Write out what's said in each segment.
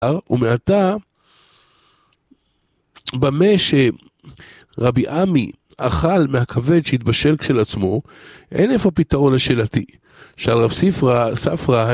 ומעתה במה שרבי עמי אכל מהכבד שהתבשל כשלעצמו, אין איפה פתרון לשאלתי. שאל רב ספרא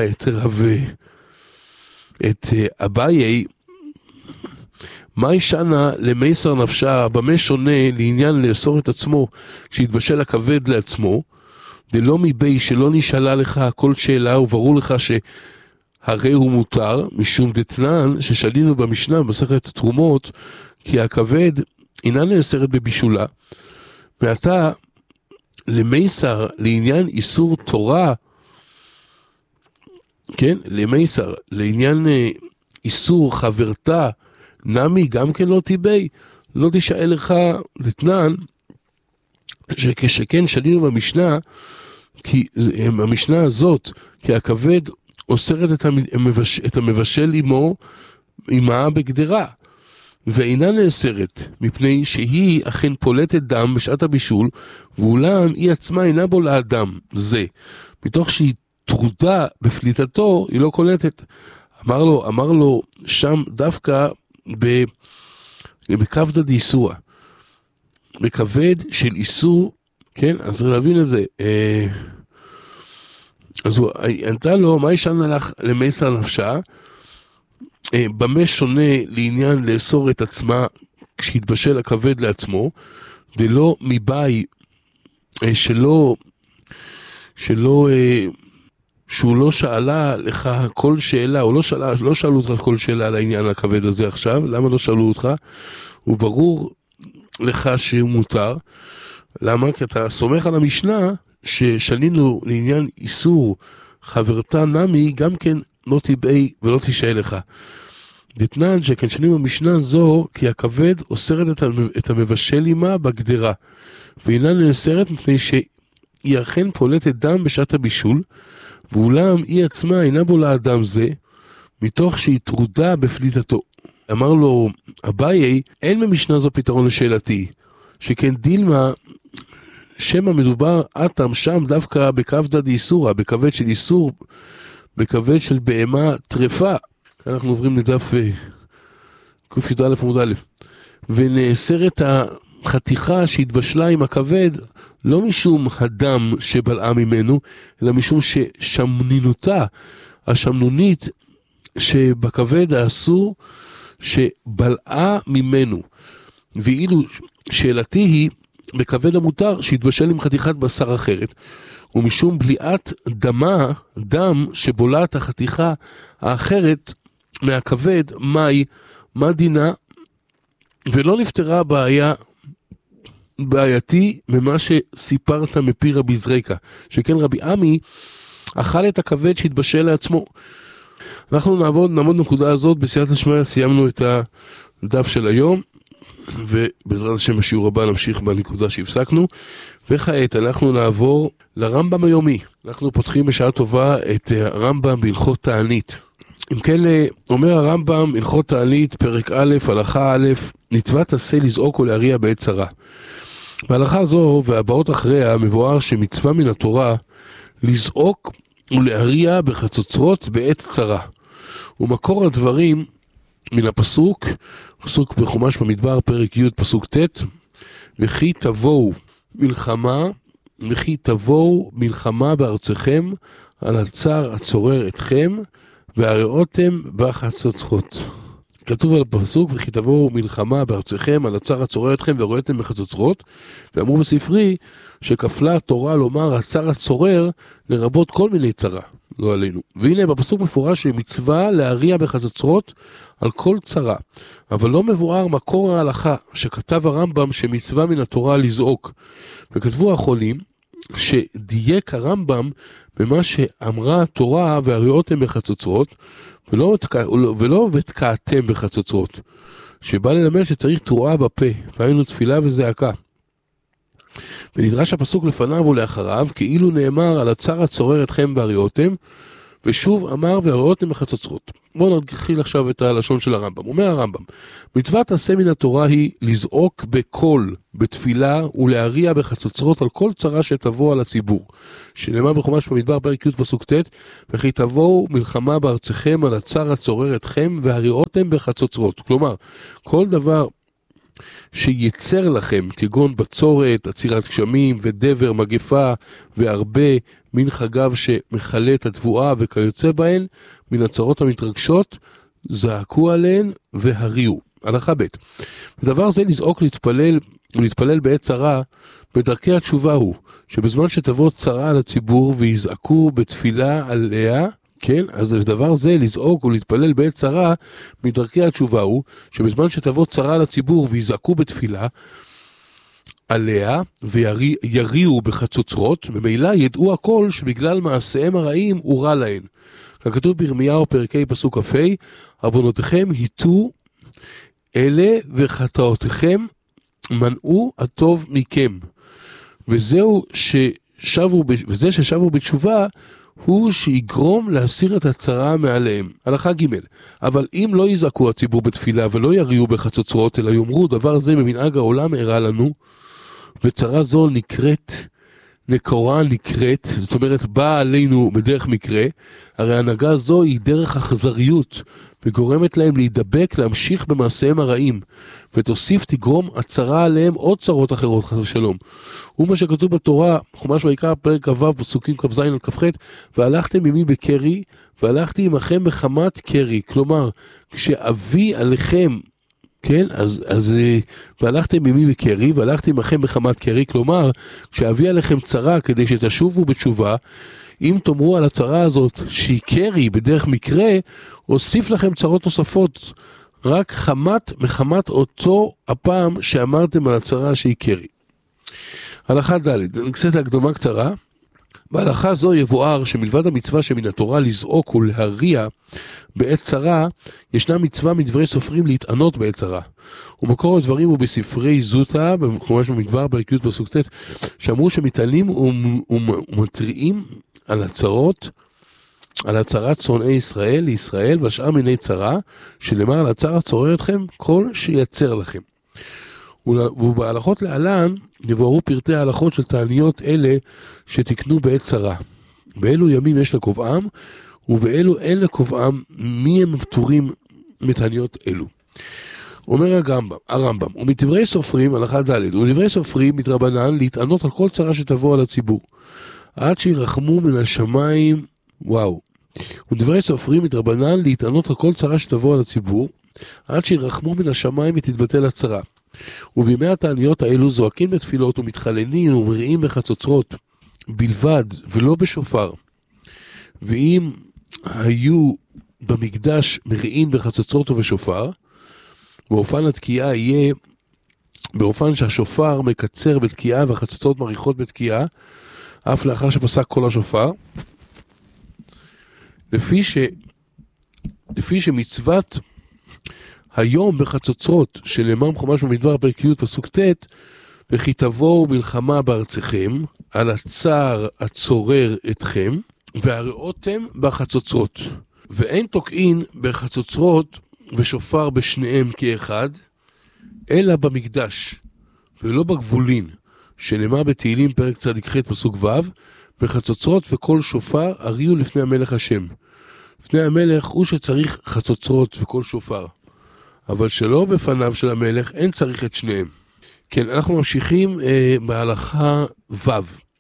את אביי, מה ישנה למייסר נפשה, במה שונה לעניין לאסור את עצמו כשהתבשל הכבד לעצמו, דלא מבי שלא נשאלה לך כל שאלה וברור לך שהרי הוא מותר, משום דתנן ששלינו במשנה במסכת תרומות, כי הכבד אינה נאסרת בבישולה. מעתה למייסר לעניין איסור תורה, כן, למייסר לעניין איסור חברתה, נמי גם כן לא תיבי, לא תשאל לך דתנן, שכשכן שלינו במשנה, כי המשנה הזאת, כי הכבד אוסרת את המבשל עמה בגדרה, ואינה נאסרת, מפני שהיא אכן פולטת דם בשעת הבישול, ואולם היא עצמה אינה בולעת דם, זה, מתוך שהיא טרודה בפליטתו, היא לא קולטת. אמר לו שם דווקא בכבדא דאיסורא, בכבד של איסור, כן, אז להבין את זה, אז הוא ענתה לו, מה ישנה לך למייסר נפשה, במה שונה לעניין לאסור את עצמה כשהתבשל הכבד לעצמו, דלא מבאי שהוא לא שאלה לך כל שאלה, או לא שאלו אותך כל שאלה על העניין הכבד הזה עכשיו, למה לא שאלו אותך? הוא ברור לך שהוא מותר, למה? כי אתה סומך על המשנה ששלינו לעניין איסור חברתה נמי, גם כן לא תיבאי ולא תשאל לך. דתנן שכן שלינו במשנה זו, כי הכבד אוסרת את המבשל עמה בגדרה, ואינה נאסרת מפני שהיא אכן פולטת דם בשעת הבישול, ואולם היא עצמה אינה בולעת דם זה, מתוך שהיא טרודה בפליטתו. אמר לו אביי, אין במשנה זו פתרון לשאלתי, שכן דילמה שמא מדובר אתם שם דווקא בכבדא דאיסורא, בכבד של איסור, בכבד של בהמה טרפה. כאן אנחנו עוברים לדף ק"א עמוד א', ונאסרת החתיכה שהתבשלה עם הכבד, לא משום הדם שבלעה ממנו, אלא משום ששמנינותה, השמנונית שבכבד האסור, שבלעה ממנו. ואילו שאלתי היא, בכבד המותר שהתבשל עם חתיכת בשר אחרת, ומשום בליעת דם שבולעת החתיכה האחרת מהכבד, מה דינה, ולא נפתרה בעייתי ממה שסיפרת מפי רבי זריקה, שכן רבי עמי אכל את הכבד שהתבשל לעצמו. אנחנו נעמוד נקודה הזאת, בסייעתא דשמיא סיימנו את הדף של היום, ובעזרת השם בשיעור הבא נמשיך בנקודה שהפסקנו. וכעת אנחנו נעבור לרמב"ם היומי. אנחנו פותחים בשעה טובה את הרמב"ם בהלכות תענית. אם כן, אומר הרמב"ם הלכות תענית פרק א' הלכה א', מצוות עשה לזעוק ולהריע בעת צרה. בהלכה זו והבאות אחריה מבואר שמצווה מן התורה לזעוק ולהריע בחצוצרות בעת צרה. ומקור הדברים מן הפסוק בחומש במדבר פרק י' פסוק ט', וכי תבואו מלחמה בארצכם על הצר הצורר אתכם והראותם בחצוצרות. כתוב על הפסוק, וכי תבואו מלחמה בארצכם על הצר הצורר אתכם והראותם בחצוצרות, ואמרו בספרי שכפלה התורה לומר הצר הצורר לרבות כל מיני צרה, לא עלינו. והנה בפסוק מפורש שמצווה להריע בחצוצרות על כל צרה, אבל לא מבואר מקור ההלכה שכתב הרמב"ם שמצווה מן התורה לזעוק. וכתבו החולים שדייק הרמב"ם במה שאמרה התורה והראותם בחצוצרות, ולא ותקעתם בחצוצרות, שבא ללמד שצריך תרועה בפה, והיינו תפילה וזעקה. ונדרש הפסוק לפניו ולאחריו, כאילו נאמר על הצר הצורר אתכם והראותם, ושוב אמר והראותם בחצוצרות. בואו נתחיל עכשיו את הלשון של הרמב"ם. אומר הרמב"ם, מצוות עשה מן התורה היא לזעוק בקול, בתפילה ולהריע בחצוצרות על כל צרה שתבוא על הציבור. שנאמר בחומש במדבר פרק י' פסוק ט', וכי תבואו מלחמה בארצכם על הצר הצורר אתכם והריעותם בחצוצרות. כלומר, כל דבר שיצר לכם, כגון בצורת, עצירת גשמים ודבר, מגפה והרבה מן חגב שמחלה את התבואה וכיוצא בהן, מן הצרות המתרגשות, זעקו עליהן והריעו. הלכה ב' ודבר זה לזעוק ולהתפלל בעת צרה, בדרכי התשובה הוא, שבזמן שתבוא צרה על הציבור ויזעקו בתפילה עליה, כן, אז דבר זה לזעוק ולהתפלל בעת צרה, מדרכי התשובה הוא, שבזמן שתבוא צרה לציבור ויזעקו בתפילה עליה ויריעו בחצוצרות, ממילא ידעו הכל שבגלל מעשיהם הרעים הוא רע להן. ככתוב בירמיהו פרקי פסוק כ"ה, עוונותיכם היטו אלה וחטאותיכם מנעו הטוב מכם. וזה ששבו בתשובה הוא שיגרום להסיר את הצרה מעליהם. הלכה ג' אבל אם לא יזעקו הציבור בתפילה ולא יריעו בחצוצרות, אלא יאמרו דבר זה במנהג העולם הראה לנו, וצרה זו נקורה נקראת, זאת אומרת באה עלינו בדרך מקרה, הרי הנהגה זו היא דרך אכזריות, וגורמת להם להידבק, להמשיך במעשיהם הרעים, ותוסיף תגרום הצרה עליהם עוד צרות אחרות, חס ושלום. ומה שכתוב בתורה, חומש ויקרא פרק כ"ו פסוקים כ"ז עד כ"ח, והלכתם עמי בקרי, והלכתי עמכם בחמת קרי. כלומר, כשאבי עליכם, כן, אז והלכתם עמי בקרי, והלכתי עמכם בחמת קרי, כלומר, כשאבי עליכם צרה כדי שתשובו בתשובה, אם תאמרו על הצרה הזאת שהיא קרי בדרך מקרה, אוסיף לכם צרות נוספות, רק מחמת אותו הפעם שאמרתם על הצרה שהיא קרי. הלכה ד' נקצת להקדמה קצרה. בהלכה זו יבואר שמלבד המצווה שמן התורה לזעוק ולהריע בעת צרה, ישנה מצווה מדברי סופרים להתענות בעת צרה. ומקור הדברים הוא בספרי זוטה, בחומש במדבר פרק י' פסוק ט', שאמרו שמתעלים ומתריעים על הצרות, על הצרת שונאי ישראל לישראל והשאר מיני צרה, שנאמר על הצר הצורר אתכם כל שיצר לכם. ובהלכות להלן יבוארו פרטי ההלכות של תעניות אלה שתקנו בעת צרה. באילו ימים יש לקובעם, ובאילו אין לקובעם מי הם פטורים מתעניות אלו. אומר הרמב"ם, ומדברי סופרים, הלכה ד' ומדברי סופרים מתרבנן להתענות על כל צרה שתבוא על הציבור, עד שירחמו מן השמיים, ודברי סופרים מתרבנן להתענות על כל צרה שתבוא על הציבור, עד שירחמו מן השמיים ותתבטל הצרה. ובימי התעניות האלו זועקים בתפילות ומתחננים ומריעים בחצוצרות בלבד ולא בשופר. ואם היו במקדש מריעים בחצוצרות ובשופר, באופן התקיעה יהיה באופן שהשופר מקצר בתקיעה והחצוצרות מריחות בתקיעה, אף לאחר שפסק כל השופר, לפי שמצוות היום בחצוצרות שנאמר בחומש במדבר פרק י' פסוק ט', וכי תבואו מלחמה בארצכם על הצער הצורר אתכם והראותם בחצוצרות, ואין תוקעין בחצוצרות ושופר בשניהם כאחד, אלא במקדש ולא בגבולין, שנאמר בתהילים פרק צ"ח פסוק ו', בחצוצרות וכל שופר הריעו לפני המלך השם. לפני המלך הוא שצריך חצוצרות וכל שופר, אבל שלא בפניו של המלך אין צריך את שניהם. כן, אנחנו ממשיכים בהלכה ו',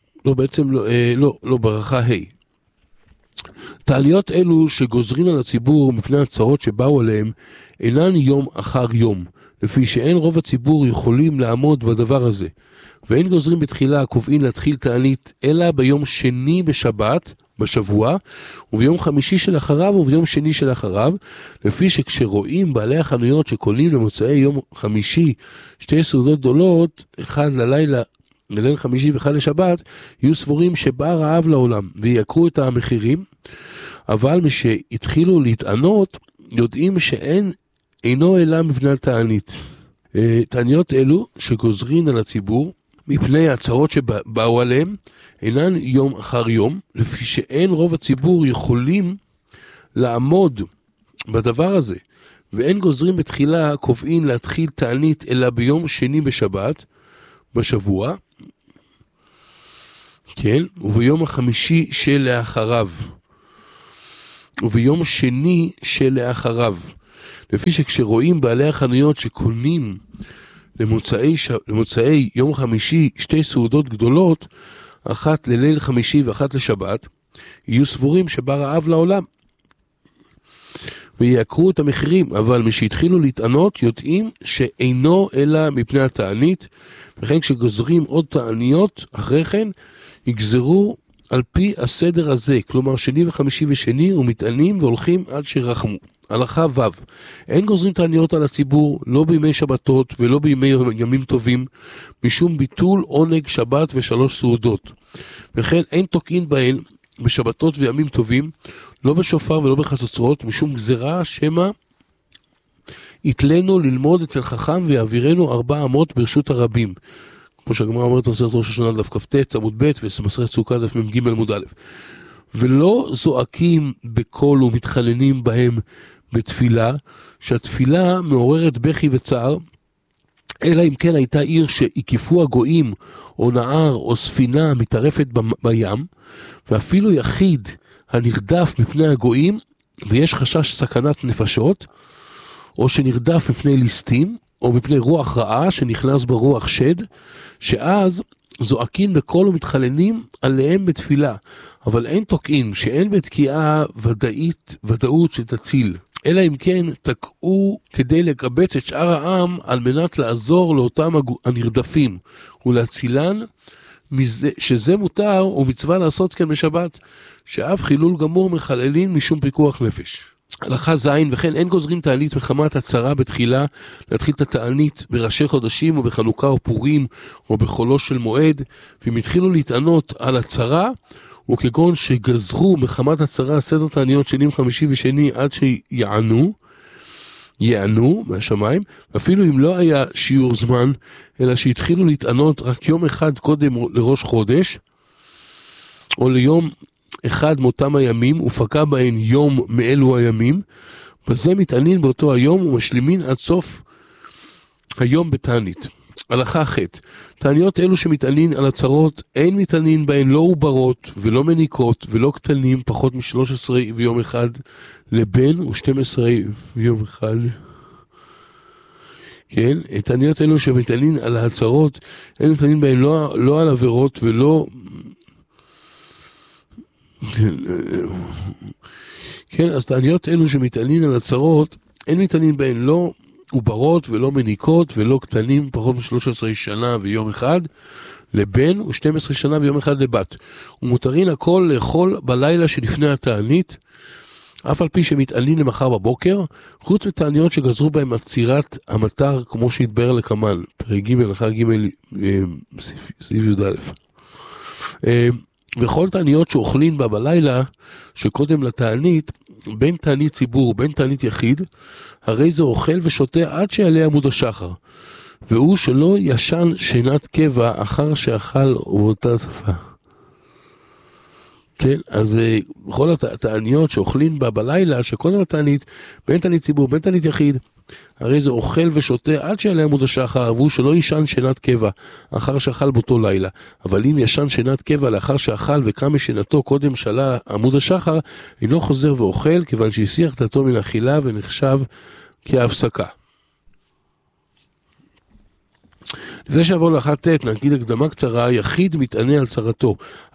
לא ברכה ה'. תעניות אלו שגוזרים על הציבור מפני הצרות שבאו עליהם אינן יום אחר יום, לפי שאין רוב הציבור יכולים לעמוד בדבר הזה, ואין גוזרים בתחילה קובעים להתחיל תענית אלא ביום שני בשבת בשבוע, וביום חמישי שלאחריו וביום שני שלאחריו, לפי שכשרואים בעלי החנויות שקונים למוצאי יום חמישי שתי סעודות גדולות, אחד לליל חמישי ואחד לשבת, יהיו סבורים שבא רעב לעולם ויקרו את המחירים, אבל משהתחילו להתענות יודעים שאינו אלא מבנה תענית. תעניות אלו שגוזרין על הציבור מפני הצרות שבאו עליהם, אינן יום אחר יום, לפי שאין רוב הציבור יכולים לעמוד בדבר הזה, ואין גוזרים בתחילה קובעים להתחיל תענית אלא ביום שני בשבת, בשבוע, כן, וביום החמישי שלאחריו, וביום שני שלאחריו, לפי שכשרואים בעלי החנויות שקונים למוצאי יום חמישי שתי סעודות גדולות, אחת לליל חמישי ואחת לשבת, יהיו סבורים שבא רעב לעולם, ויקרו את המחירים, אבל משהתחילו להתענות יודעים שאינו אלא מפני התענית, וכן כשגוזרים עוד תעניות אחרי כן יגזרו על פי הסדר הזה, כלומר שני וחמישי ושני, ומתענים והולכים עד שרחמו. הלכה ו' אין גוזרים תעניות על הציבור, לא בימי שבתות ולא בימי ימים טובים, משום ביטול עונג שבת ושלוש סעודות. וכן אין תוקעים בהן בשבתות וימים טובים, לא בשופר ולא בחצוצרות, משום גזרה שמא יתלנו ללמוד אצל חכם ויעבירנו 4 אמות ברשות הרבים. כמו שהגמרא אומרת במסכת ראש השנה דף כ"ט עמוד ב' ומסכת סוכה דף מ"ג עמוד א'. ולא זועקים בקול ומתחננים בהם בתפילה, שהתפילה מעוררת בכי וצער, אלא אם כן הייתה עיר שהקיפו הגויים, או נהר, או ספינה מתערפת בים, ואפילו יחיד הנרדף מפני הגויים, ויש חשש סכנת נפשות, או שנרדף מפני ליסטים, או מפני רוח רעה שנכנס ברוח שד, שאז זועקים בקול ומתחננים עליהם בתפילה, אבל אין תוקעים, שאין בתקיעה ודאות שתציל. אלא אם כן תקעו כדי לקבץ את שאר העם על מנת לעזור לאותם הנרדפים ולהצילן, שזה מותר ומצווה לעשות כן בשבת, שאף חילול גמור מחללים משום פיקוח נפש. הלכה ז' וכן אין גוזרים תענית מחמת הצרה בתחילה, להתחיל את התענית בראשי חודשים או בחנוכה או פורים או בחולו של מועד, ואם התחילו להתענות על הצרה, וכגון שגזרו מחמת הצרה סדר תעניות שנים חמישי ושני עד שיענו מהשמיים, אפילו אם לא היה שיעור זמן, אלא שהתחילו להתענות רק יום אחד קודם לראש חודש, או ליום אחד מאותם הימים, ופקע בהן יום מאלו הימים, בזה מתענין באותו היום ומשלימין עד סוף היום בתענית. הלכה ח' תעניות אלו שמתענין על הצרות, אין מתענין בהן לא עוברות ולא מניקות ולא קטנים פחות מ-13 ויום אחד לבן ו-12 ויום אחד. כן, תעניות אלו שמתענין על הצרות, אין מתענין בהן לא על עבירות ולא... כן, אז תעניות אלו שמתענין על הצרות, אין מתענין בהן לא עוברות ולא מניקות ולא קטנים פחות מ-13 שנה ויום אחד לבן ו-12 שנה ויום אחד לבת. ומותרין הכל לאכול בלילה שלפני התענית, אף על פי שמתענין למחר בבוקר, חוץ מתעניות שגזרו בהם עצירת המטר כמו שהתבהר לקמן, פרק ג' הלכה ג' סעיף י"א. וכל תעניות שאוכלים בה בלילה שקודם לתענית, בין תענית ציבור ובין תענית יחיד, הרי זה אוכל ושותה עד שיעלה עמוד השחר, והוא שלא ישן שינת קבע אחר שאכל באותה שפה. כן, אז בכל התעניות שאוכלים בה בלילה שקודם לתענית, בין תענית ציבור ובין תענית יחיד, הרי זה אוכל ושותה עד שיעלה עמוד השחר, והוא שלא ישן שינת קבע אחר שאכל באותו לילה. אבל אם ישן שינת קבע לאחר שאכל וקם משנתו קודם שעלה עמוד השחר, אינו חוזר ואוכל, כיוון שהסיח דתו מן אכילה ונחשב כהפסקה. לפני שעבור להלכה ט' נגיד הקדמה קצרה, יחיד מתענה על צרתו.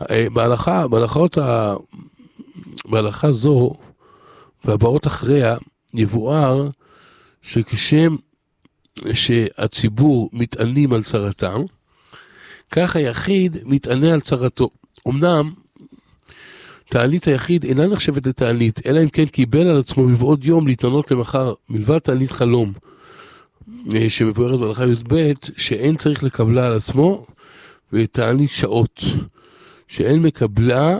בהלכה זו והבאות אחריה יבואר שכשם שהציבור מתענים על צרתם, כך היחיד מתענה על צרתו. אמנם תענית היחיד אינה נחשבת לתענית, אלא אם כן קיבל על עצמו מבעוד יום להתענות למחר, מלבד תענית חלום, שמבוארת בהלכה י"ב, שאין צריך לקבלה על עצמו, ותענית שעות, שאין מקבלה,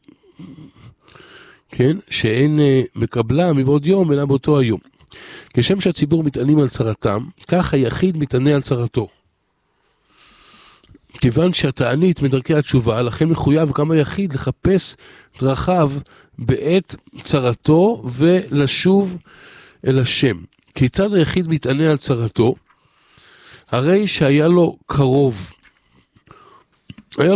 כן, שאין מקבלה מבעוד יום, אלא באותו היום. כשם שהציבור מתענים על צרתם, כך היחיד מתענה על צרתו. כיוון שהתענית מדרכי התשובה, לכן מחויב גם היחיד לחפש דרכיו בעת צרתו ולשוב אל השם. כיצד היחיד מתענה על צרתו? הרי שהיה לו קרוב, היה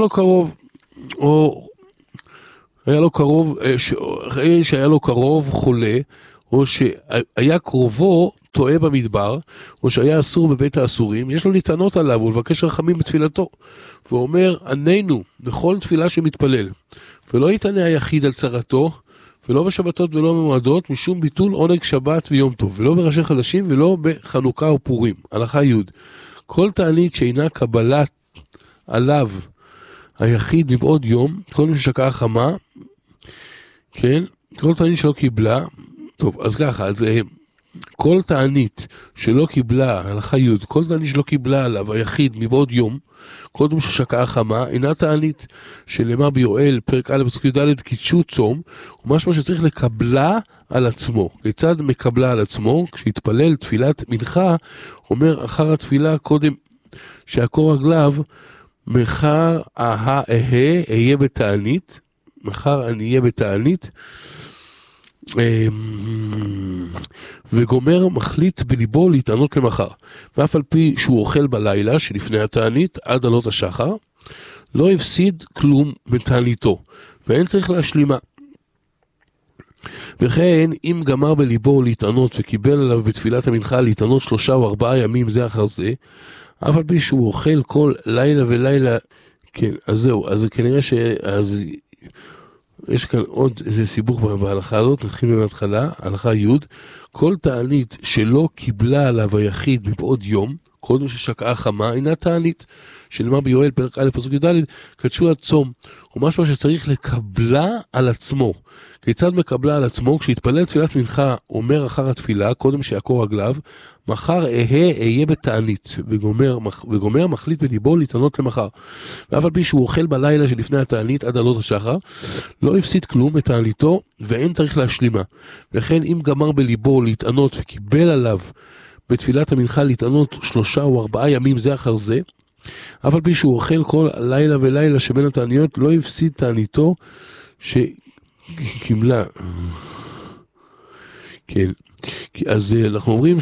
לו קרוב חולה, או שהיה קרובו טועה במדבר, או שהיה אסור בבית האסורים, יש לו לטענות עליו ולבקש רחמים בתפילתו. והוא אומר, עננו בכל תפילה שמתפלל, ולא יתענה היחיד על צרתו, ולא בשבתות ולא במועדות, משום ביטול עונג שבת ויום טוב, ולא בראשי חדשים ולא בחנוכה ופורים. הלכה י' כל תענית שאינה קבלת עליו היחיד מבעוד יום, כל מי ששקעה חמה, כן, כל תענית שלא קיבלה, טוב, אז ככה, אז כל תענית שלא קיבלה, הלכה י' כל תענית שלא קיבלה עליו היחיד מבעוד יום, כל מי ששקעה חמה, אינה תענית שלמה ביואל, פרק א' פסוק י"ד, קידשו צום, ומשמע שצריך לקבלה על עצמו. כיצד מקבלה על עצמו? כשהתפלל תפילת מנחה, אומר אחר התפילה קודם שעקור רגליו, מחר אהיה בתענית, מחר אני אהיה בתענית, וגומר מחליט בליבו להתענות למחר, ואף על פי שהוא אוכל בלילה שלפני התענית עד עלות השחר, לא הפסיד כלום בתעניתו, ואין צריך להשלימה. וכן אם גמר בליבו להתענות וקיבל עליו בתפילת המנחה להתענות 3 או 4 ימים זה אחר זה, אף על פי שהוא אוכל כל לילה ולילה, כן, אז זהו, אז כנראה יש כאן עוד איזה סיבוך בהלכה הזאת, נתחיל מההתחלה, הלכה י' כל תענית שלא קיבלה עליו היחיד מבעוד יום, קודם ששקעה חמה, אינה תענית, שלמה ביואל פרק א' פסוק י"ד, קדשו הצום, ומשמע שצריך לקבלה על עצמו. כיצד מקבלה על עצמו? כשהתפלל תפילת מנחה, אומר אחר התפילה, קודם שיעקור רגליו, מחר אהיה בתענית, וגומר מחליט בליבו להתענות למחר. ואף על פי שהוא אוכל בלילה שלפני התענית עד עלות השחר, לא הפסיד כלום בתעניתו, ואין צריך להשלימה. וכן אם גמר בליבו להתענות וקיבל עליו בתפילת המנחה להתענות 3 או 4 ימים זה אחר זה, אף על פי שהוא אוכל כל לילה ולילה שבין התעניות, לא הפסיד תעניתו שקיבלה. כן, אז אנחנו אומרים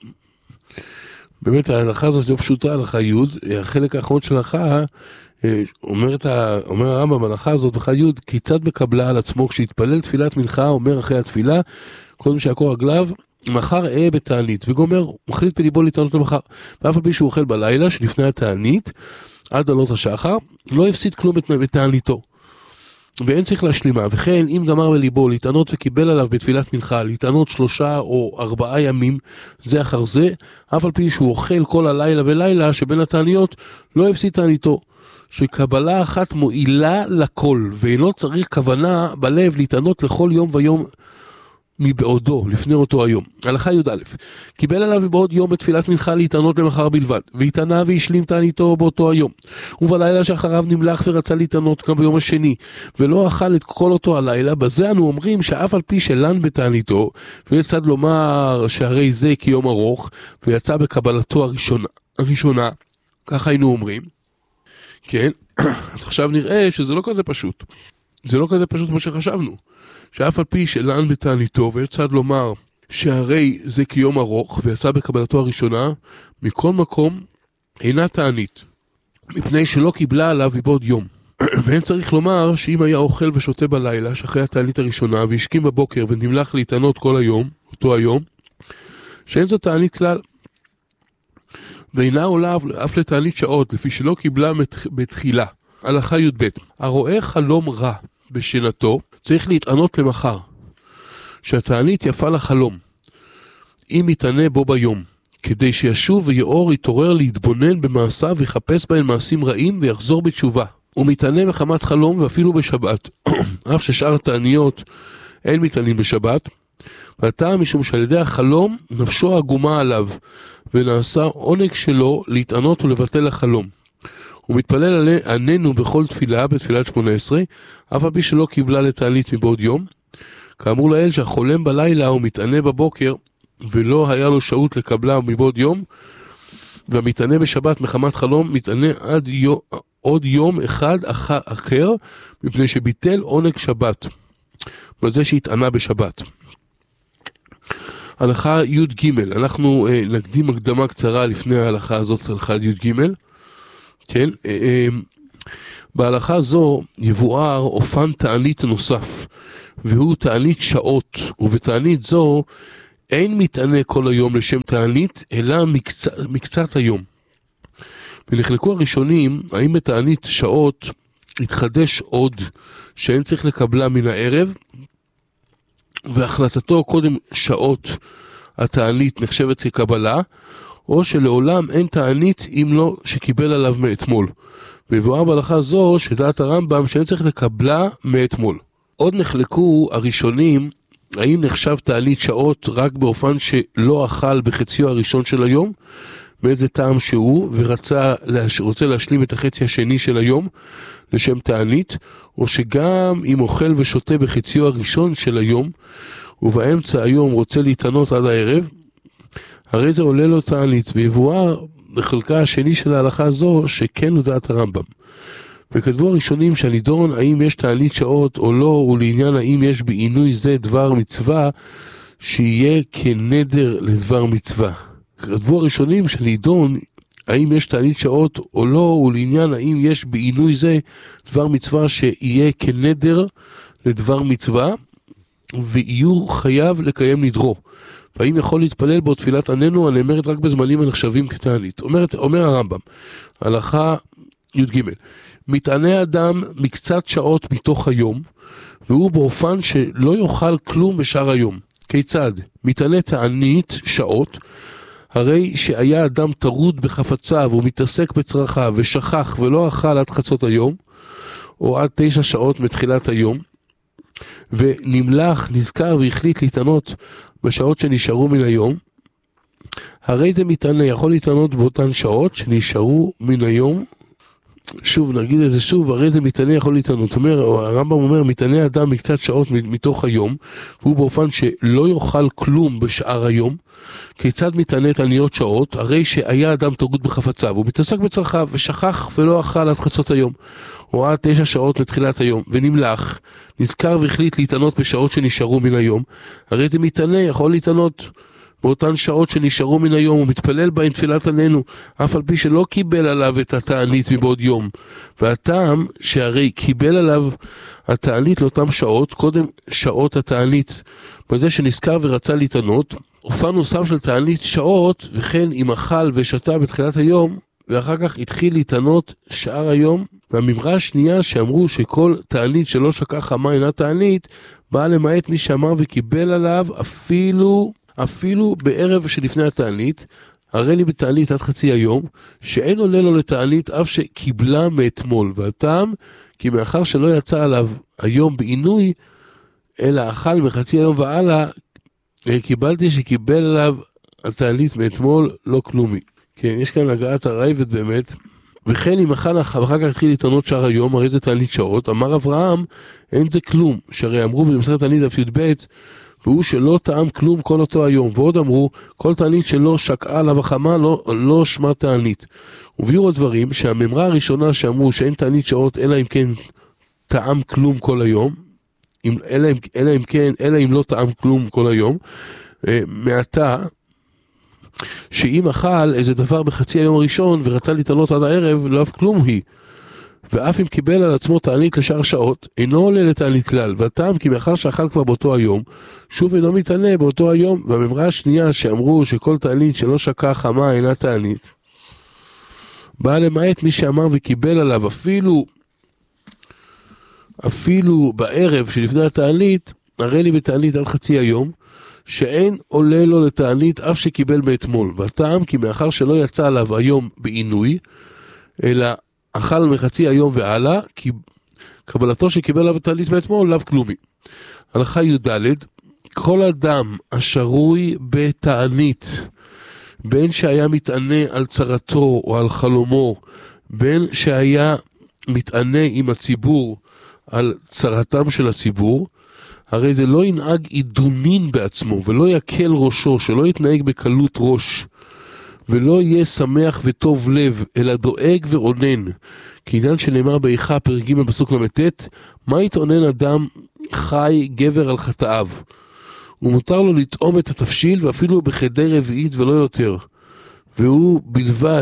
שבאמת ההלכה הזאת לא פשוטה, הלכה י' החלק האחרון של ההלכה, אומר הרמב"ם בהלכה הזאת בהלכה י' כיצד מקבלה על עצמו כשהתפלל תפילת מנחה, אומר אחרי התפילה, קודם שיעקור רגליו, מחר אהיה בתענית, וגומר, מחליט בליבו להתענות למחר, ואף על פי שהוא אוכל בלילה שלפני התענית, עד עלות השחר, לא הפסיד כלום בתעניתו, ואין צריך להשלימה. וכן, אם גמר בליבו להתענות וקיבל עליו בתפילת מנחה, להתענות 3 או 4 ימים, זה אחר זה, אף על פי שהוא אוכל כל הלילה ולילה שבין התעניות, לא הפסיד תעניתו, שקבלה אחת מועילה לכל, ואינו צריך כוונה בלב להתענות לכל יום ויום, מבעודו, לפני אותו היום. הלכה י"א קיבל עליו מבעוד יום בתפילת מנחה להתענות למחר בלבד, והתענה והשלים תעניתו באותו היום, ובלילה שאחריו נמלח ורצה להתענות גם ביום השני, ולא אכל את כל אותו הלילה. בזה אנו אומרים שאף על פי שלן בתעניתו, ויצד לומר שהרי זה כיום ארוך, ויצא בקבלתו הראשונה, ככה היינו אומרים. כן, אז עכשיו נראה שזה לא כזה פשוט. זה לא כזה פשוט כמו שחשבנו. שאף על פי שלן בתעניתו ויצד לומר שהרי זה כיום ארוך ויצא בקבלתו הראשונה, מכל מקום אינה תענית, מפני שלא קיבלה עליו מבעוד יום. ואין צריך לומר שאם היה אוכל ושותה בלילה שאחרי התענית הראשונה והשכים בבוקר ונמלח להתענות כל היום, אותו היום, שאין זו תענית כלל, ואינה עולה אף לתענית שעות לפי שלא קיבלה בתחילה. הלכה י"ב הרואה חלום רע בשנתו צריך להתענות למחר, שהתענית יפה לחלום, אם יתענה בו ביום, כדי שישוב ויאור יתעורר להתבונן במעשיו ויחפש בהן מעשים רעים ויחזור בתשובה. הוא מתענה מחמת חלום ואפילו בשבת, אף ששאר התעניות אין מתענים בשבת, והטעם משום שעל ידי החלום נפשו עגומה עליו, ונעשה עונג שלו להתענות ולבטל החלום. הוא מתפלל עננו בכל תפילה, בתפילת 18, אף על פי שלא קיבלה לתענית מבעוד יום. כאמור לאל שהחולם בלילה הוא מתענה בבוקר, ולא היה לו שהות לקבלה מבעוד יום, והמתענה בשבת מחמת חלום מתענה עוד יום אחד אחר, מפני שביטל עונג שבת, בזה שהתענה בשבת. הלכה י' ג', אנחנו נקדים הקדמה קצרה לפני ההלכה הזאת, הלכה י' ג', כן? בהלכה זו יבואר אופן תענית נוסף, והוא תענית שעות, ובתענית זו אין מתענה כל היום לשם תענית, אלא מקצת היום. ונחלקו הראשונים, האם בתענית שעות התחדש עוד שאין צריך לקבלה מן הערב, והחלטתו קודם שעות התענית נחשבת כקבלה, או שלעולם אין תענית אם לא שקיבל עליו מאתמול. מבואר בהלכה זו שדעת הרמב"ם שאין צריך לקבלה מאתמול. עוד נחלקו הראשונים, האם נחשב תענית שעות רק באופן שלא אכל בחציו הראשון של היום, מאיזה טעם שהוא, ורוצה להשלים את החצי השני של היום לשם תענית, או שגם אם אוכל ושותה בחציו הראשון של היום, ובאמצע היום רוצה להתענות עד הערב, הרי זה עולה לו תענית. ויבואר בחלקה השני של ההלכה זו שכן הוא דעת הרמב"ם. וכתבו הראשונים שהנידון האם יש תענית שעות או לא, ולעניין האם יש בעינוי זה דבר מצווה שיהיה כנדר לדבר מצווה. כתבו הראשונים שהנידון האם יש תענית שעות או לא, ולעניין האם יש בעינוי זה דבר מצווה שיהיה כנדר לדבר מצווה, ואיור חייב לקיים נדרו. והאם יכול להתפלל בו תפילת עננו הנאמרת רק בזמנים הנחשבים כתענית. אומר הרמב"ם, הלכה י' ג', מתענה אדם מקצת שעות מתוך היום, והוא באופן שלא יאכל כלום בשאר היום. כיצד? מתענה תענית שעות, הרי שהיה אדם טרוד בחפציו ומתעסק בצרכיו ושכח ולא אכל עד חצות היום, או עד 9 שעות מתחילת היום, ונמלח, נזכר והחליט להתענות בשעות שנשארו מן היום, הרי זה מתענה, יכול להתענות באותן שעות שנשארו מן היום. שוב, נגיד את זה שוב, הרי זה מתענה יכול להתענות. הרמב"ם אומר, מתענה אדם מקצת שעות מתוך היום, והוא באופן שלא יאכל כלום בשאר היום. כיצד מתענה תעניות שעות? הרי שהיה אדם טרוד בחפציו, הוא מתעסק בצרכיו ושכח ולא אכל עד חצות היום, או עד 9 שעות מתחילת היום, ונמלח, נזכר והחליט להתענות בשעות שנשארו מן היום. הרי זה מתענה יכול להתענות באותן שעות שנשארו מן היום, הוא מתפלל בהן תפילת עננו, אף על פי שלא קיבל עליו את התענית מבעוד יום. והטעם שהרי קיבל עליו התענית לאותם שעות, קודם שעות התענית, בזה שנזכר ורצה להתענות, אופן נוסף של תענית שעות, וכן אם אכל ושתה בתחילת היום, ואחר כך התחיל להתענות שאר היום. והממרה השנייה שאמרו שכל תענית שלא שקע חמה אינה תענית, באה למעט מי שאמר וקיבל עליו אפילו בערב שלפני התענית, הרי לי בתענית עד חצי היום, שאין עולה לו לתענית אף שקיבלה מאתמול. והטעם, כי מאחר שלא יצא עליו היום בעינוי, אלא אכל מחצי היום ועלה, קיבלתי שקיבל עליו התענית מאתמול, לא כלומי. כן, יש כאן הגעת הרייבת באמת. וכן אם אכל ואחר כך התחיל להתענות שאר היום, הרי זה תענית שעות. אמר אברהם, אין זה כלום, שהרי אמרו במסכת תענית דף י"ב, והוא שלא טעם כלום כל אותו היום. ועוד אמרו, כל תענית שלא שקעה עליו החמה לא שמה תענית. וביאור הדברים שהממרה הראשונה שאמרו שאין תענית שעות אלא אם כן טעם כלום כל היום, אלא אם לא טעם כלום כל היום, מעתה שאם אכל איזה דבר בחצי היום הראשון ורצה להתענות עד הערב, לא אף כלום היא. ואף אם קיבל על עצמו תענית לשאר שעות, אינו עולה לתענית כלל. והטעם כי מאחר שאכל כבר באותו היום, שוב אינו מתענה באותו היום. והממרה השנייה שאמרו שכל תענית שלא שקע חמה אינה תענית, באה למעט מי שאמר וקיבל עליו אפילו בערב שלפני התענית, הרי לי בתענית עד חצי היום, שאין עולה לו לתענית אף שקיבל מאתמול. והטעם כי מאחר שלא יצא עליו היום בעינוי, אלא אכל מחצי היום ועלה, כי קבלתו שקיבל עליו תענית מאתמול לאו כלומי. הלכה י"ד, כל אדם השרוי בתענית, בין שהיה מתענה על צרתו או על חלומו, בין שהיה מתענה עם הציבור על צרתם של הציבור, הרי זה לא ינהג עידונין בעצמו ולא יקל ראשו, שלא יתנהג בקלות ראש, ולא יהיה שמח וטוב לב, אלא דואג ועונן. כעניין שנאמר באיכה פרק ג' פסוק ל"ט, מה יתעונן אדם חי גבר על חטאיו? ומותר לו לטעום את התבשיל ואפילו בחדי רביעית ולא יותר. והוא בלבד.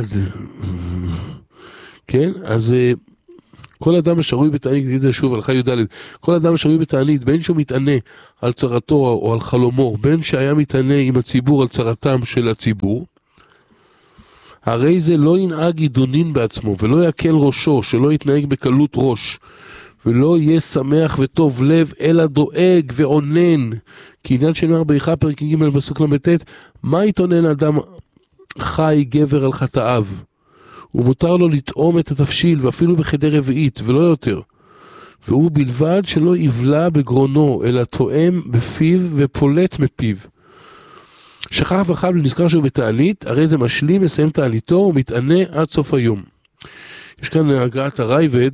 כן? אז כל אדם השרוי בתענית, נגיד זה שוב, הלכה י"ד, כל אדם השרוי בתענית, בין שהוא מתענה על צרתו או על חלומו, בין שהיה מתענה עם הציבור על צרתם של הציבור, הרי זה לא ינהג עידונין בעצמו, ולא יקל ראשו, שלא יתנהג בקלות ראש, ולא יהיה שמח וטוב לב, אלא דואג ועונן. כי עניין שנאמר באיכה פרק ג' פסוק ל"ט, מה יתעונן אדם חי גבר על חטאיו? ומותר לו לטעום את התבשיל ואפילו בחדי רביעית ולא יותר. והוא בלבד שלא יבלע בגרונו, אלא טועם בפיו ופולט מפיו. שכח וחב ונזכר שהוא בתענית, הרי זה משלים, מסיים תעניתו ומתענה עד סוף היום. יש כאן הגעת הרייבד,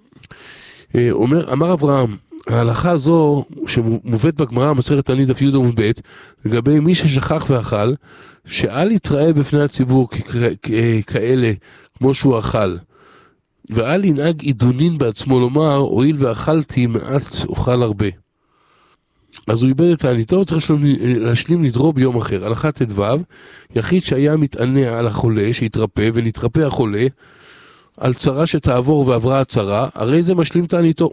אמר אברהם, ההלכה הזו שמובאת בגמרא מסכת תענית דף י' עמוד ב', לגבי מי ששכח ואכל, שאל יתראה בפני הציבור כאלה כמו שהוא אכל, ואל ינהג עידונין בעצמו לומר, הואיל ואכלתי מעט אוכל הרבה. אז הוא איבד את תעניתו, צריך להשלים נדרו ביום אחר. הלכה ט"ו, יחיד שהיה מתענה על החולה, שהתרפא ונתרפא החולה, על צרה שתעבור ועברה הצרה, הרי זה משלים תעניתו.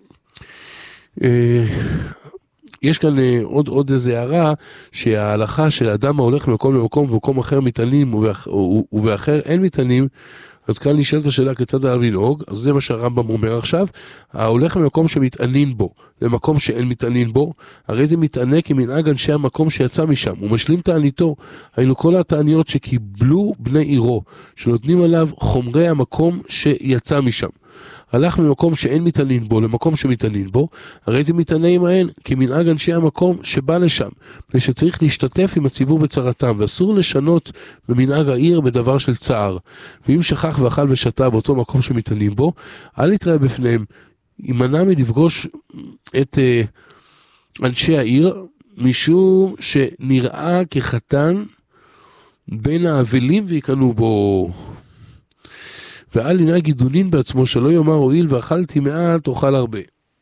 יש כאן עוד איזה הערה, שההלכה של האדם ההולך ממקום למקום ומקום אחר מתענים ובאחר אין מתענים, אז כאן נשאלת השאלה כיצד עליו לנהוג. אז זה מה שהרמב"ם אומר עכשיו, ההולך ממקום שמתענין בו למקום שאין מתענין בו, הרי זה מתענה כמנהג אנשי המקום שיצא משם, הוא משלים תעניתו. היינו כל התעניות שקיבלו בני עירו, שנותנים עליו חומרי המקום שיצא משם. הלך ממקום שאין מתענין בו למקום שמתענין בו, הרי זה מתענה עמהן כמנהג אנשי המקום שבא לשם, ושצריך להשתתף עם הציבור בצרתם, ואסור לשנות במנהג העיר בדבר של צער. ואם שכח ואכל ושתה באותו מקום שמתענין בו, אל יתראה בפניהם, יימנע מלפגוש את אנשי העיר, משום שנראה כחתן בין האבלים ויקנו בו. ואל ינהג עידונין בעצמו, שלא יאמר הואיל ואכלתי מעט אוכל הרבה.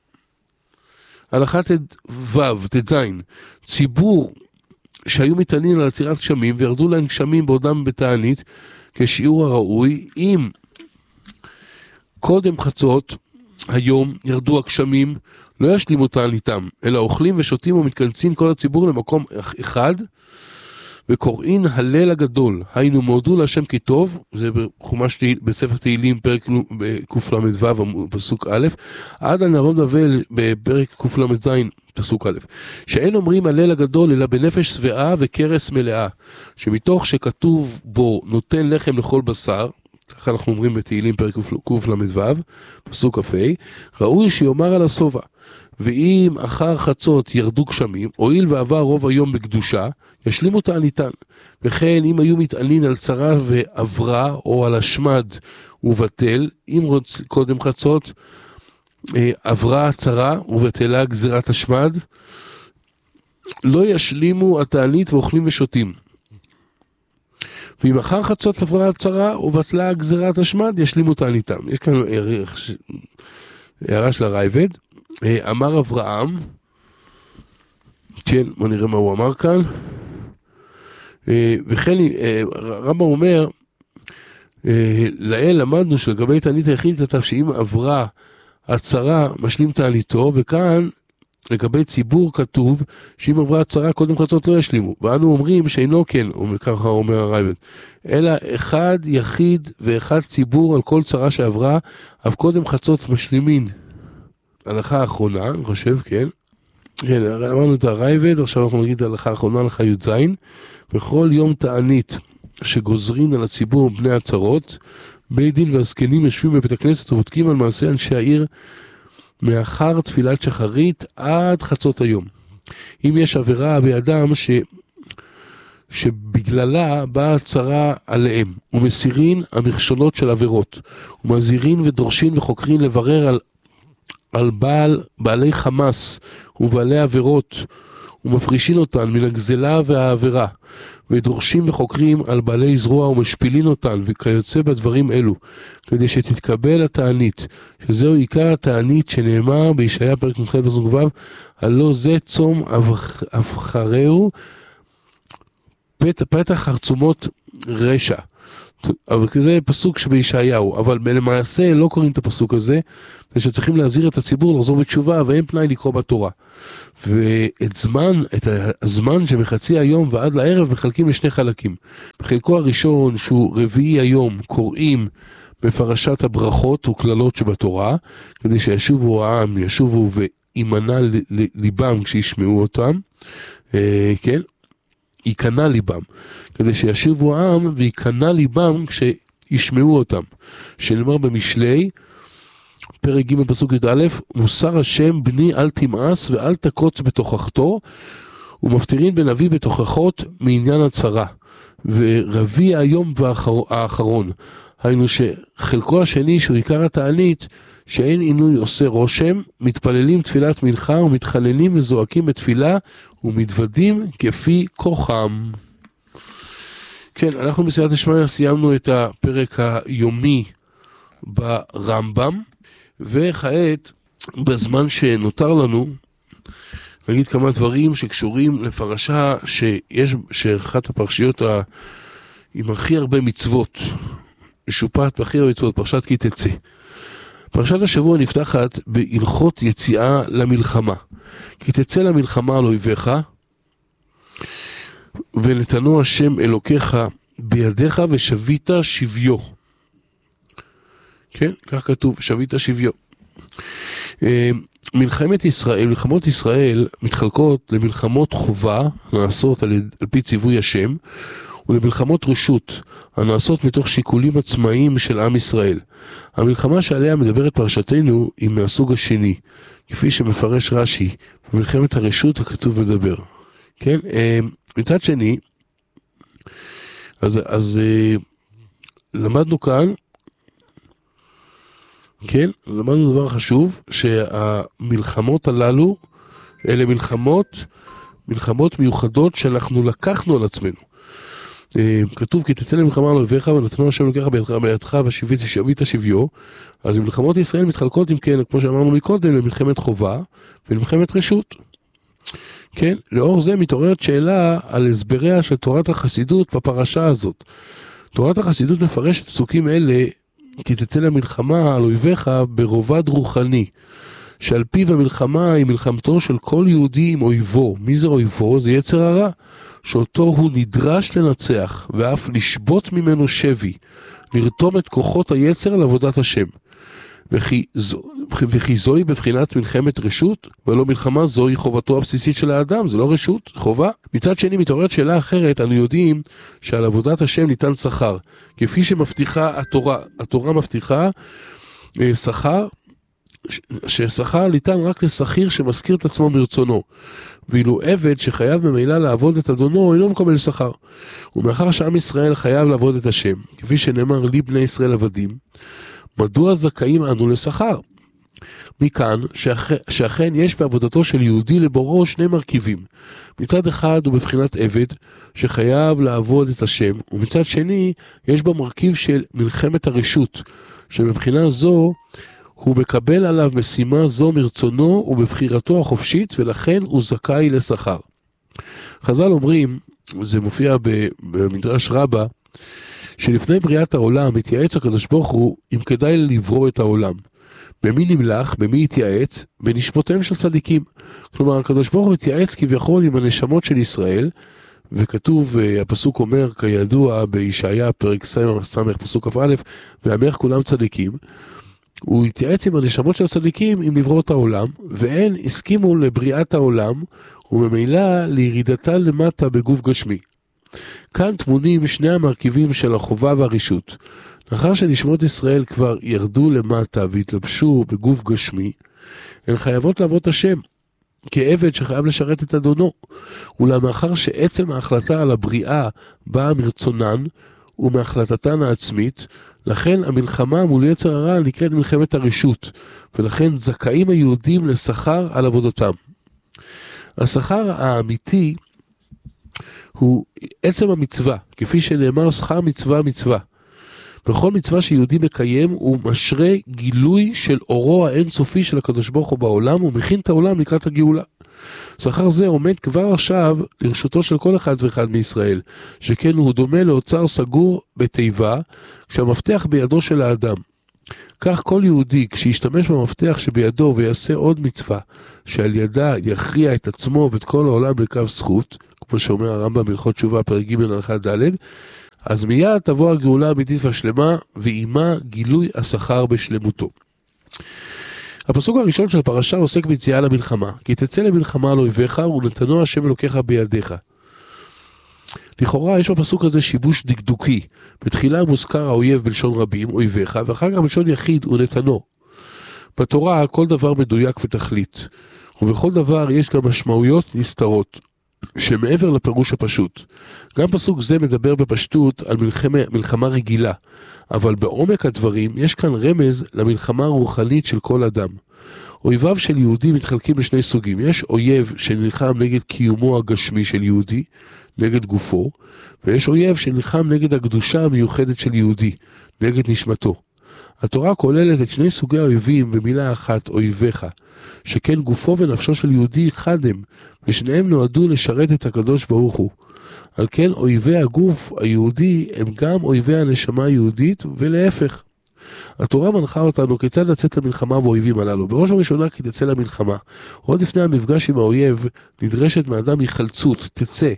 הלכה ט"ז, ציבור שהיו מתענין על עצירת גשמים וירדו להם גשמים בעודם בתענית כשיעור הראוי, אם קודם חצות היום ירדו הגשמים, לא ישלימו תעניתם, אלא אוכלים ושותים ומתכנסים כל הציבור למקום אחד, וקוראין הלל הגדול, היינו מודו להשם כי טוב, זה בחומש בספר תהילים פרק קל"ו פסוק א', עד הנהרון בבל בפרק קל"ז פסוק א', שאין אומרים הלל הגדול אלא בנפש שבעה וכרס מלאה, שמתוך שכתוב בו נותן לחם לכל בשר, ככה אנחנו אומרים בתהילים פרק קל"ו פסוק כ"ה, ראוי שיאמר על השובע, ואם אחר חצות ירדו גשמים, הואיל ועבר רוב היום בקדושה, ישלימו תעניתן. וכן אם היו מתענין על צרה ועברה, או על השמד ובטל, אם קודם חצות עברה הצרה ובטלה גזירת השמד, לא ישלימו התענית ואוכלים ושותים. ואם אחר חצות עברה הצרה ובטלה גזירת השמד, ישלימו תעניתם. יש כאן הערה של הרייבד. אמר אברהם, כן, בוא נראה מה הוא אמר כאן, וכן רמב"ם אומר, לאל למדנו שלגבי תענית היחיד כתב שאם עברה הצרה משלים תעניתו, וכאן לגבי ציבור כתוב שאם עברה הצרה קודם חצות לא ישלימו, ואנו אומרים שאינו כן, ככה אומר הרייבד, אלא אחד יחיד ואחד ציבור על כל צרה שעברה, אף קודם חצות משלימין. הלכה האחרונה, אני חושב, כן. כן, אמרנו את הרייבד, עכשיו אנחנו נגיד הלכה האחרונה, הלכה י"ז. בכל יום תענית שגוזרין על הציבור בני הצרות, בית דין והזקנים יושבים בבית הכנסת ובודקים על מעשה אנשי העיר מאחר תפילת שחרית עד חצות היום. אם יש עבירה באדם שבגללה באה הצרה עליהם, ומסירין המכשולות של עבירות, ומזהירין ודורשין וחוקרין לברר על בעלי חמאס ובעלי עבירות, ומפרישין אותן מן הגזלה והעבירה, ודורשים וחוקרים על בעלי זרוע ומשפילין אותן, וכיוצא בדברים אלו, כדי שתתקבל התענית, שזהו עיקר התענית שנאמר בישעיה פרק נ"ח פסוק ו', הלא זה צום אבחרהו פתח חרצומות רשע. אבל זה פסוק שבישעיהו, אבל למעשה לא קוראים את הפסוק הזה, ושצריכים להזהיר את הציבור לחזור בתשובה, ואין פנאי לקרוא בתורה. ואת הזמן שמחצי היום ועד לערב מחלקים לשני חלקים. בחלקו הראשון, שהוא רביעי היום, קוראים בפרשת הברכות וקללות שבתורה, כדי שישובו העם, ישובו וימנע ליבם כשישמעו אותם, כן? יקנה ליבם, כדי שישובו העם ויקנה ליבם כשישמעו אותם. שנאמר במשלי, פרק ג' פסוק י"א, מוסר השם בני אל תמאס ואל תקוץ בתוכחתו, ומפטירין בנביא בתוכחות מעניין הצרה. ורביע היום האחרון, היינו שחלקו השני שהוא עיקר התענית, שאין עינוי עושה רושם, מתפללים תפילת מנחה ומתחננים וזועקים בתפילה ומתוודים כפי כוחם. כן, אנחנו בסייעתא שמיא סיימנו את הפרק היומי ברמב"ם, וכעת בזמן שנותר לנו נגיד כמה דברים שקשורים לפרשה שאחת הפרשיות עם הכי הרבה מצוות, משופעת בהכי הרבה מצוות, פרשת כי תצא. פרשת השבוע נפתחת בהלכות יציאה למלחמה. כי תצא למלחמה על אויביך, ונתנו השם אלוקיך בידיך ושבית שביו. כן, כך כתוב, שבית שביו. מלחמות ישראל מתחלקות למלחמות חובה, הנעשות על פי ציווי השם, ולמלחמות רשות, הנעשות מתוך שיקולים עצמאיים של עם ישראל. המלחמה שעליה מדברת פרשתנו היא מהסוג השני, כפי שמפרש רש"י, במלחמת הרשות הכתוב מדבר. כן, מצד שני, אז למדנו כאן, כן, למדנו דבר חשוב, שהמלחמות הללו, אלה מלחמות מיוחדות שאנחנו לקחנו על עצמנו. כתוב כי תצא למלחמה על אויביך ונתנו השם אלוקיך בידך ושבית שביו. אז מלחמות ישראל מתחלקות, אם כן, כמו שאמרנו מקודם, למלחמת חובה ולמלחמת רשות. כן, לאור זה מתעוררת שאלה על הסבריה של תורת החסידות בפרשה הזאת. תורת החסידות מפרשת פסוקים אלה כי תצא למלחמה על אויביך ברובד רוחני, שעל פיו המלחמה היא מלחמתו של כל יהודי עם אויבו. מי זה אויבו? זה יצר הרע, שאותו הוא נדרש לנצח ואף לשבות ממנו שבי, לרתום את כוחות היצר על עבודת השם. וכי זוהי בבחינת מלחמת רשות, ולא מלחמה, זוהי חובתו הבסיסית של האדם, זה לא רשות, חובה. מצד שני מתעוררת שאלה אחרת, אנו יודעים שעל עבודת השם ניתן שכר, כפי שמבטיחה התורה מבטיחה שכר, ששכר ניתן רק לשכיר שמזכיר את עצמו מרצונו, ואילו עבד שחייב ממילא לעבוד את אדונו אינו מקבל שכר. ומאחר שעם ישראל חייב לעבוד את השם, כפי שנאמר לי בני ישראל עבדים, מדוע זכאים אנו לשכר? מכאן שאכן יש בעבודתו של יהודי לבוראו שני מרכיבים. מצד אחד הוא בבחינת עבד שחייב לעבוד את השם, ומצד שני יש בו מרכיב של מלחמת הרשות, שבבחינה זו הוא מקבל עליו משימה זו מרצונו ובבחירתו החופשית, ולכן הוא זכאי לשכר. חז"ל אומרים, זה מופיע במדרש רבה, שלפני בריאת העולם התייעץ הקדוש ברוך הוא אם כדאי לברוא את העולם. במי נמלך, במי התייעץ? בנשמותיהם של צדיקים. כלומר, הקדוש ברוך הוא התייעץ כביכול עם הנשמות של ישראל, וכתוב, הפסוק אומר, כידוע בישעיה פרק סמך פסוק כ"א, והמלך כולם צדיקים. הוא התייעץ עם הנשמות של הצדיקים עם לברוא את העולם, והן הסכימו לבריאת העולם, וממילא לירידתה למטה בגוף גשמי. כאן תמונים שני המרכיבים של החובה והרשות. לאחר שנשמות ישראל כבר ירדו למטה והתלבשו בגוף גשמי, הן חייבות לעבוד השם, כעבד שחייב לשרת את אדונו. ולאחר שעצם ההחלטה על הבריאה באה מרצונן ומהחלטתן העצמית, לכן המלחמה מול יצר הרע נקראת מלחמת הרשות, ולכן זכאים היהודים לשכר על עבודתם. השכר האמיתי הוא עצם המצווה, כפי שנאמר שכר מצווה מצווה. בכל מצווה שיהודי מקיים הוא משרה גילוי של אורו האינסופי של הקדוש ברוך הוא בעולם, ומכין את העולם לקראת הגאולה. שכר זה עומד כבר עכשיו לרשותו של כל אחד ואחד מישראל, שכן הוא דומה לאוצר סגור בתיבה, כשהמפתח בידו של האדם. כך כל יהודי כשישתמש במפתח שבידו ויעשה עוד מצווה, שעל ידה יכריע את עצמו ואת כל העולם לקו זכות, כמו שאומר הרמב"ם בהלכות תשובה פרק ג' הלכה ד', אז מיד תבוא הגאולה האמיתית והשלמה, ועימה גילוי השכר בשלמותו. הפסוק הראשון של הפרשה עוסק ביציאה למלחמה, כי תצא למלחמה על אויביך ונתנו השם אלוקיך בידיך. לכאורה יש בפסוק הזה שיבוש דקדוקי, בתחילה מוזכר האויב בלשון רבים, אויביך, ואחר כך בלשון יחיד ונתנו. בתורה כל דבר מדויק ותכלית, ובכל דבר יש גם משמעויות נסתרות, שמעבר לפירוש הפשוט. גם פסוק זה מדבר בפשטות על מלחמה רגילה, אבל בעומק הדברים יש כאן רמז למלחמה הרוחנית של כל אדם. אויביו של יהודי מתחלקים לשני סוגים. יש אויב שנלחם נגד קיומו הגשמי של יהודי, נגד גופו, ויש אויב שנלחם נגד הקדושה המיוחדת של יהודי, נגד נשמתו. התורה כוללת את שני סוגי האויבים במילה אחת, אויביך, שכן גופו ונפשו של יהודי חד הם, ושניהם נועדו לשרת את הקדוש ברוך הוא. על כן אויבי הגוף היהודי הם גם אויבי הנשמה היהודית, ולהפך. התורה מנחה אותנו כיצד לצאת למלחמה באויבים הללו. בראש ובראשונה כי תצא למלחמה. עוד לפני המפגש עם האויב נדרשת מאדם היחלצות, תצא,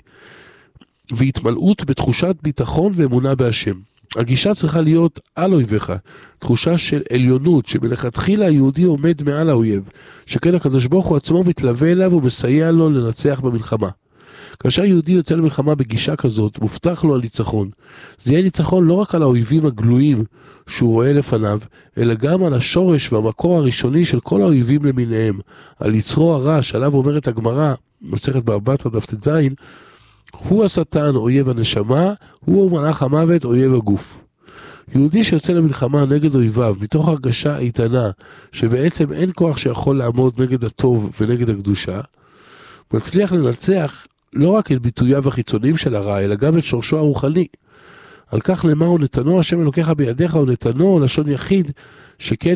והתמלאות בתחושת ביטחון ואמונה בהשם. הגישה צריכה להיות על אויביך, תחושה של עליונות, שמלכתחילה היהודי עומד מעל האויב, שכן הקדוש ברוך הוא עצמו מתלווה אליו ומסייע לו לנצח במלחמה. כאשר יהודי יוצא למלחמה בגישה כזאת, מובטח לו הניצחון. זה יהיה ניצחון לא רק על האויבים הגלויים שהוא רואה לפניו, אלא גם על השורש והמקור הראשוני של כל האויבים למיניהם, על יצרו הרע, שעליו אומרת הגמרא, מסכת בבא בתרא דף ט"ז, הוא השטן, אויב הנשמה, הוא מלאך המוות, אויב הגוף. יהודי שיוצא למלחמה נגד אויביו, מתוך הרגשה איתנה, שבעצם אין כוח שיכול לעמוד נגד הטוב ונגד הקדושה, מצליח לנצח לא רק את ביטוייו החיצוניים של הרע, אלא גם את שורשו הרוחני. על כך נאמר, ונתנו השם אלוקיך בידיך, ונתנו לשון יחיד, שכן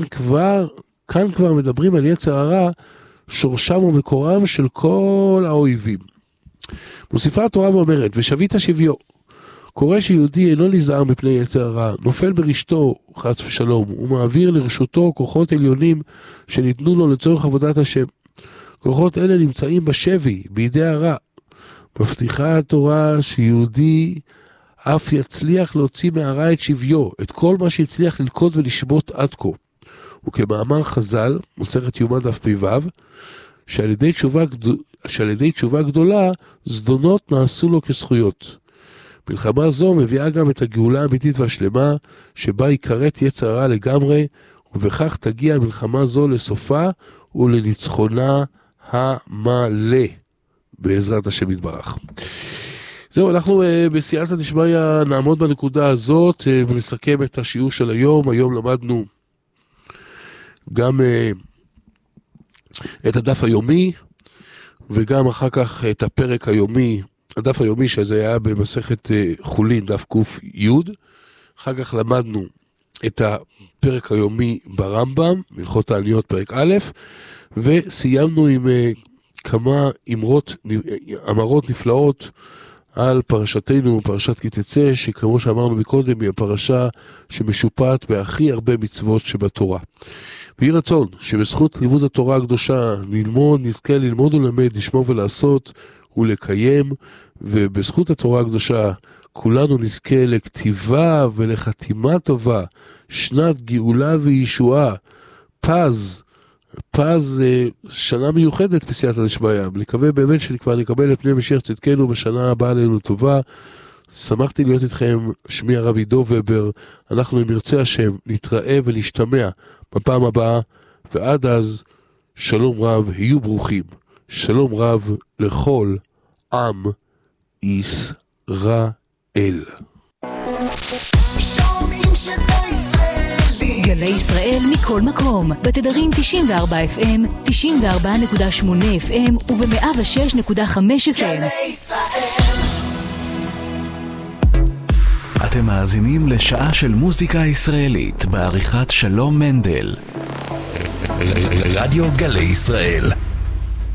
כאן כבר מדברים על יצר הרע, שורשם ומקורם של כל האויבים. מוסיפה התורה ואומרת, ושבית שביו. קורא שיהודי אינו נזהר מפני יצר הרע, נופל ברשתו, חס ושלום, ומעביר לרשותו כוחות עליונים שניתנו לו לצורך עבודת השם. כוחות אלה נמצאים בשבי, בידי הרע. מבטיחה התורה שיהודי אף יצליח להוציא מהרע את שביו, את כל מה שהצליח ללכוד ולשבות עד כה. וכמאמר חז"ל, מסכת יומא דף פ"ו, שעל ידי תשובה גדולה, זדונות נעשו לו כזכויות. מלחמה זו מביאה גם את הגאולה האמיתית והשלמה, שבה יקראת יצר הרע לגמרי, ובכך תגיע מלחמה זו לסופה ולניצחונה המלא, בעזרת השם יתברך. זהו, אנחנו בסייעתא דשמיא נעמוד בנקודה הזאת ונסכם את השיעור של היום. היום למדנו גם את הדף היומי, וגם אחר כך את הפרק היומי, הדף היומי שזה היה במסכת חולין, דף ק"י. אחר כך למדנו את הפרק היומי ברמב"ם, הלכות תעניות פרק א', וסיימנו עם כמה אמרות נפלאות על פרשתנו, פרשת כי תצא, שכמו שאמרנו מקודם, היא הפרשה שמשופעת בהכי הרבה מצוות שבתורה. ויהי רצון שבזכות לימוד התורה הקדושה נזכה ללמוד ולמד, לשמור ולעשות ולקיים, ובזכות התורה הקדושה כולנו נזכה לכתיבה ולחתימה טובה, שנת גאולה וישועה, פז שנה מיוחדת בסייעתא דשמיא. נקווה באמת שכבר נקבל את פני משיח צדקנו בשנה הבאה עלינו טובה. שמחתי להיות איתכם, שמי הרב עידו ובר. אנחנו אם ירצה השם נתראה ונשתמע בפעם הבאה, ועד אז שלום רב, היו ברוכים. שלום רב לכל עם ישראל. שומעים שזה ישראלי גלי ישראל מכל מקום, בתדרים 94 FM, 94.8 FM וב-106.5 FM. גלי ישראל. אתם מאזינים לשעה של מוזיקה ישראלית בעריכת שלום מנדל. רדיו גלי ישראל.